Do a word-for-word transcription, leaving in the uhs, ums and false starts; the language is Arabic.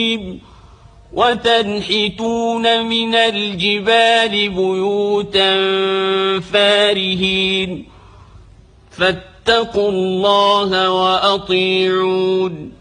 وتنحتون من الجبال بيوتا فارهين فاتقوا الله وأطيعون